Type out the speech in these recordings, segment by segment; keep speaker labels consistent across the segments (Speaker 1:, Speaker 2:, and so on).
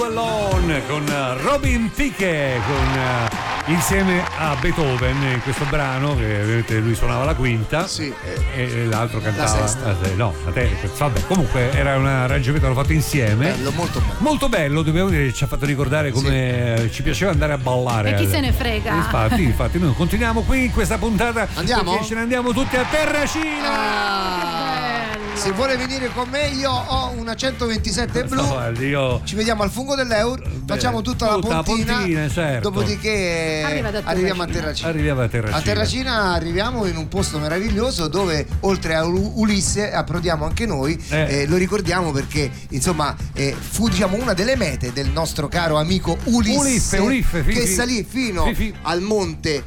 Speaker 1: Alone con Robin Thicke insieme a Beethoven in questo brano, che ovviamente lui suonava la quinta,
Speaker 2: sì,
Speaker 1: e l'altro cantava
Speaker 2: la sesta.
Speaker 1: la terza. Vabbè, comunque era un arrangiamento l'hanno fatto insieme,
Speaker 2: bello, molto bello,
Speaker 1: dobbiamo dire che ci ha fatto ricordare come ci piaceva andare a ballare.
Speaker 3: E chi se ne frega?
Speaker 1: Infatti noi continuiamo qui in questa puntata.
Speaker 2: Andiamo?
Speaker 1: Perché ce ne andiamo tutti a Terracina.
Speaker 2: Se vuole venire con me, io ho una 127 blu. Ci vediamo al Fungo dell'Eur. Facciamo tutta la pontina,
Speaker 1: certo.
Speaker 2: Dopodiché arriviamo a Terracina. A Terracina arriviamo in un posto meraviglioso dove, oltre a Ulisse, approdiamo anche noi. Lo ricordiamo perché insomma fu, diciamo, una delle mete del nostro caro amico Ulisse, che salì fino al monte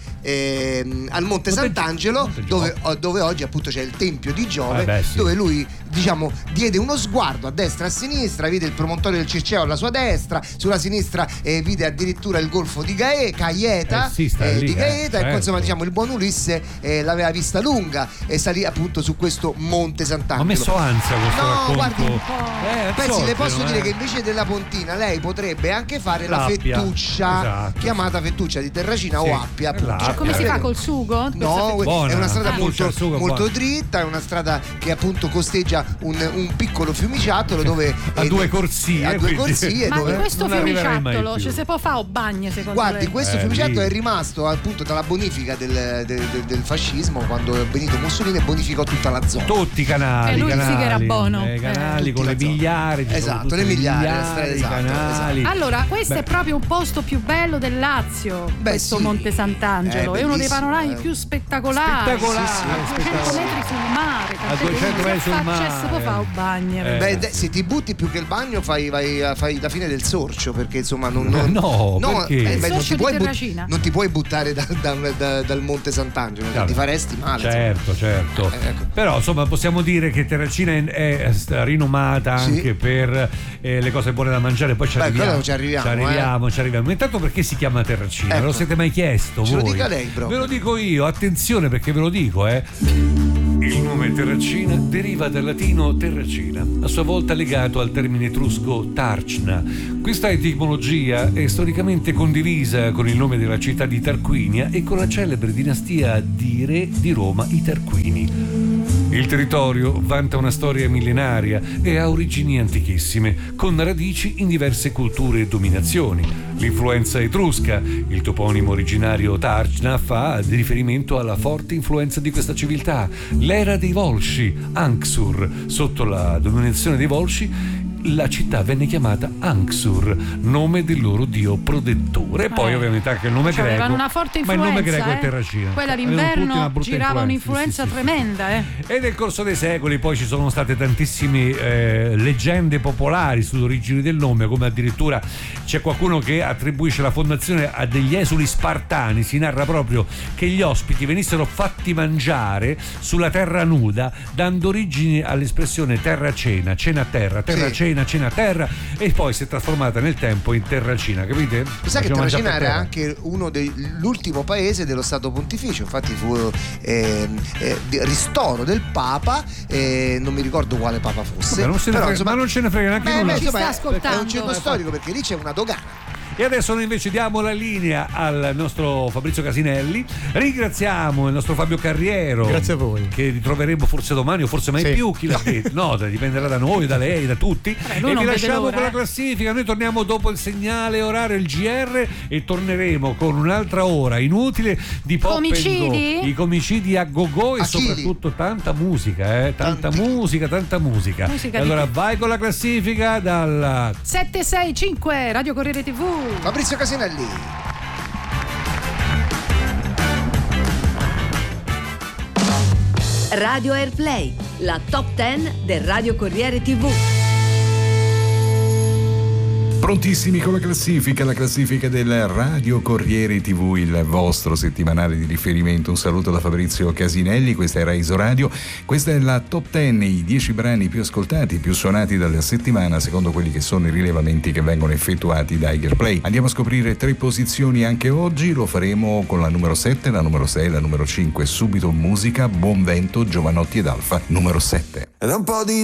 Speaker 2: Sant'Angelo, dove oggi appunto c'è il Tempio di Giove, dove lui, diciamo, diede uno sguardo a destra e a sinistra, vide il promontorio del Circeo alla sua destra, sulla sinistra vide addirittura il golfo di Gaeta, di Gaeta, e insomma, diciamo, il buon Ulisse l'aveva vista lunga e salì appunto su questo monte Sant'Angelo.
Speaker 1: Ho messo ansia questo racconto.
Speaker 2: Guardi un po'. Pensi, le posso dire che invece della pontina lei potrebbe anche fare la fettuccia, chiamata fettuccia di Terracina o Appia.
Speaker 3: Come si fa, col sugo?
Speaker 2: No,
Speaker 3: buona.
Speaker 2: È una strada molto dritta, è una strada che appunto costeggia un piccolo fiumiciattolo dove
Speaker 1: ha due corsie.
Speaker 3: Ma di questo fiumiciattolo ci si può fare o bagno, secondo
Speaker 2: Guardi,
Speaker 3: lei?
Speaker 2: questo fiumiciattolo è rimasto appunto dalla bonifica del fascismo, quando Benito Mussolini bonificò tutta la zona.
Speaker 1: Tutti i canali.
Speaker 3: E lui sì che era buono.
Speaker 1: I canali con le migliaia.
Speaker 2: Esatto, le migliaia,
Speaker 1: i canali.
Speaker 3: Allora, questo è proprio un posto più bello del Lazio, questo Monte Sant'Angelo. È uno dei panorami più spettacolari. A 200 metri sul mare.
Speaker 1: A 200 metri sul mare.
Speaker 3: Si può fare un bagno.
Speaker 2: Se ti butti più che il bagno fai la fine del sorcio, perché insomma
Speaker 1: perché?
Speaker 2: Non ti puoi buttare dal Monte Sant'Angelo, ti faresti male.
Speaker 1: Certo. Però insomma possiamo dire che Terracina è rinomata anche per le cose buone da mangiare. Poi ci arriviamo. Intanto, perché si chiama Terracina? Ve lo siete mai chiesto?
Speaker 2: Ce lo dica lei, bro.
Speaker 1: Ve lo dico io, attenzione, perché ve lo dico, Il nome Terracina deriva dal latino terracina, a sua volta legato al termine etrusco tarchna. Questa etimologia è storicamente condivisa con il nome della città di Tarquinia e con la celebre dinastia di re di Roma, i Tarquini. Il territorio vanta una storia millenaria e ha origini antichissime, con radici in diverse culture e dominazioni. L'influenza etrusca, il toponimo originario Tarchna, fa riferimento alla forte influenza di questa civiltà. L'era dei Volsci, Anxur, sotto la dominazione dei Volsci, la città venne chiamata Anxur, nome del loro dio protettore. E poi ovviamente anche il nome greco.
Speaker 3: Avevano una forte influenza,
Speaker 1: ma il nome greco è Terracina.
Speaker 3: Quella d'inverno girava un'influenza tremenda.
Speaker 1: E nel corso dei secoli poi ci sono state tantissime leggende popolari sulle origini del nome, come addirittura c'è qualcuno che attribuisce la fondazione a degli esuli spartani. Si narra proprio che gli ospiti venissero fatti mangiare sulla terra nuda, dando origine all'espressione terra-cena, cena-terra, terra-cena, cena-terra, e poi si è trasformata nel tempo in Terracina, capite?
Speaker 2: Sa che Terracina era anche l'ultimo paese dello Stato Pontificio, infatti fu ristoro del Papa, non mi ricordo quale Papa fosse.
Speaker 1: Ma non ce ne frega neanche nulla.
Speaker 3: Ci sta ascoltando.
Speaker 2: È un centro storico, perché lì c'è una dogana.
Speaker 1: E adesso noi invece diamo la linea al nostro Fabrizio Casinelli. Ringraziamo il nostro Fabio Carriero.
Speaker 4: Grazie a voi.
Speaker 1: Che ritroveremo forse domani o forse mai più, chi l'ha detto. No, dipenderà da noi, da lei, da tutti. E vi lasciamo con la classifica. Noi torniamo dopo il segnale orario, il GR, e torneremo con un'altra ora inutile di pop
Speaker 3: comicidi?
Speaker 1: and go. I comicidi a go-go e soprattutto tanta musica, tanta musica. E allora vai con la classifica dal
Speaker 3: 765 Radio Corriere TV.
Speaker 2: Fabrizio Casinelli.
Speaker 5: Radio Airplay, la top 10 del Radio Corriere TV.
Speaker 6: Prontissimi con la classifica del Radio Corriere TV, il vostro settimanale di riferimento. Un saluto da Fabrizio Casinelli, questa è Raiso Radio, questa è la Top 10, i 10 brani più ascoltati, più suonati dalla settimana secondo quelli che sono i rilevamenti che vengono effettuati da Airplay. Andiamo a scoprire 3 posizioni anche oggi, lo faremo con la numero 7, la numero 6, la numero 5, subito musica, Buon Vento, Giovanotti ed Alfa, numero 7.
Speaker 7: Ed un po' di